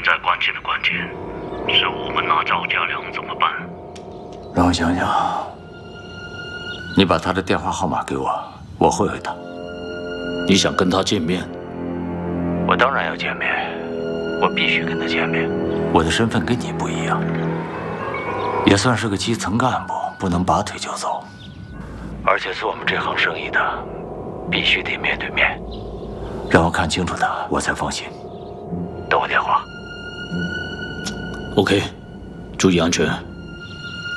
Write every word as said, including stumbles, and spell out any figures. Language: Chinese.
在关键的关键，是我们拿赵家良怎么办？ 让我想想。你把他的电话号码给我，我会回他。 你想跟他见面？ 我当然要见面，我必须跟他见面。我的身份跟你不一样，也算是个基层干部，不能拔腿就走。而且做我们这行生意的，必须得面对面，让我看清楚他，我才放心。等我电话。 OK， 注意安全。